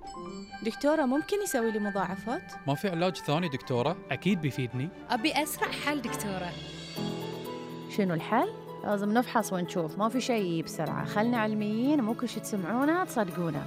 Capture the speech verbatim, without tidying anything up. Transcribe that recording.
دكتورة ممكن يسوي لي مضاعفات؟ ما في علاج ثاني دكتورة؟ أكيد بيفيدني. أبي أسرع حل دكتورة. شنو الحل؟ لازم نفحص ونشوف، ما في شيء بسرعة، خلنا علميين، مو كل شي تسمعونه تصدقونه.